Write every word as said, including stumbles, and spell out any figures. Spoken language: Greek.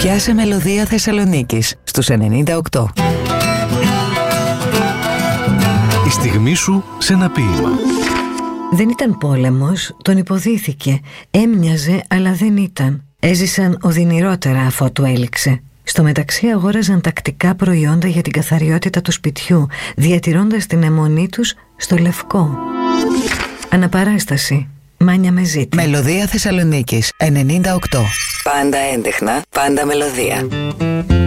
Πιάσε μελωδία Θεσσαλονίκης στους ενενήντα οκτώ. Η στιγμή σου σε ένα ποίημα. Δεν ήταν πόλεμος, τον υποδίθηκε. Έμοιαζε, αλλά δεν ήταν. Έζησαν οδυνηρότερα αφότου έληξε. Στο μεταξύ αγόραζαν τακτικά προϊόντα για την καθαριότητα του σπιτιού, διατηρώντας την αιμονή τους στο λευκό. Αναπαράσταση. Μάνια Μεζίτη. Μελωδία Θεσσαλονίκης ενενήντα οκτώ. Πάντα έντεχνα, πάντα μελωδία.